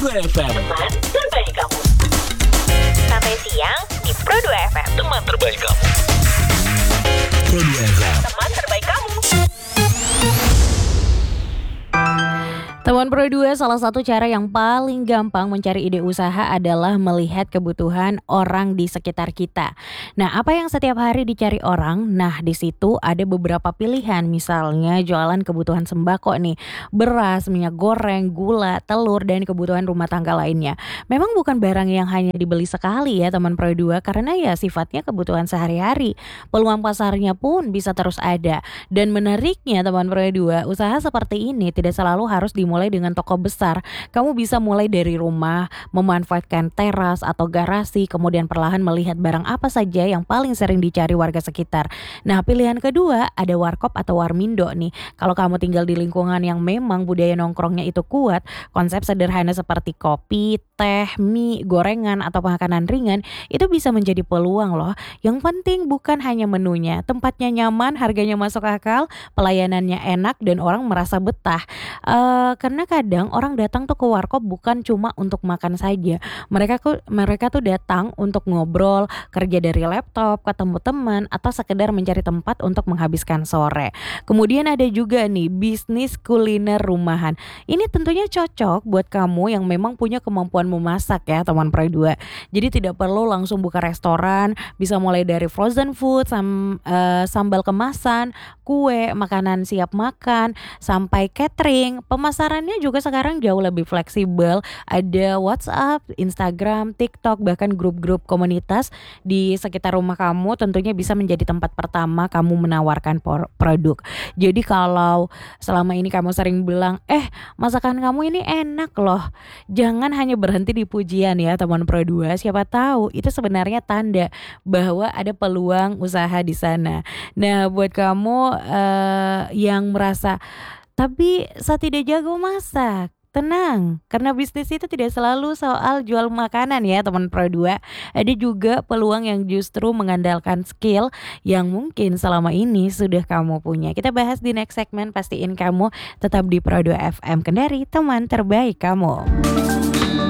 Pro 2 FM. Teman terbaik kamu. Sampai siang di Pro 2 FM. Teman terbaik kamu. Pro 2 FM. Teman terbaik kamu. Teman Pro 2, salah satu cara yang paling gampang mencari ide usaha adalah melihat kebutuhan orang di sekitar kita. Nah, apa yang setiap hari dicari orang? Nah, di situ ada beberapa pilihan. Misalnya jualan kebutuhan sembako nih, beras, minyak goreng, gula, telur, dan kebutuhan rumah tangga lainnya. Memang bukan barang yang hanya dibeli sekali ya teman Pro 2, karena ya sifatnya kebutuhan sehari-hari. Peluang pasarnya pun bisa terus ada. Dan menariknya teman Pro 2, usaha seperti ini tidak selalu harus dimulai dengan toko besar. Kamu bisa mulai dari rumah, memanfaatkan teras atau garasi, kemudian perlahan melihat barang apa saja yang paling sering dicari warga sekitar. Nah, pilihan kedua ada warkop atau warmindo nih. Kalau kamu tinggal di lingkungan yang memang budaya nongkrongnya itu kuat, konsep sederhana seperti kopi, teh, mie, gorengan, atau makanan ringan itu bisa menjadi peluang loh. Yang penting bukan hanya menunya, tempatnya nyaman, harganya masuk akal, pelayanannya enak, dan orang merasa betah. Karena kadang orang datang tuh ke warkop bukan cuma untuk makan saja. Mereka tuh datang untuk ngobrol, kerja dari laptop, ketemu teman, atau sekedar mencari tempat untuk menghabiskan sore. Kemudian ada juga nih bisnis kuliner rumahan. Ini tentunya cocok buat kamu yang memang punya kemampuan memasak ya teman Pro 2. Jadi tidak perlu langsung buka restoran, bisa mulai dari frozen food, sambal kemasan, kue, makanan siap makan, sampai catering. Pemasarannya juga sekarang jauh lebih fleksibel. Ada WhatsApp, Instagram, TikTok, bahkan grup-grup komunitas di sekitar rumah kamu tentunya bisa menjadi tempat pertama kamu menawarkan produk. Jadi kalau selama ini kamu sering bilang, masakan kamu ini enak loh, jangan hanya berhenti di pujian ya teman Pro 2. Siapa tahu itu sebenarnya tanda bahwa ada peluang usaha di sana. Nah, buat kamu yang merasa tapi saya tidak jago masak, tenang, karena bisnis itu tidak selalu soal jual makanan ya teman Pro 2. Ada juga peluang yang justru mengandalkan skill yang mungkin selama ini sudah kamu punya. Kita bahas di next segment, pastiin kamu tetap di Pro 2 FM, Kendari, teman terbaik kamu.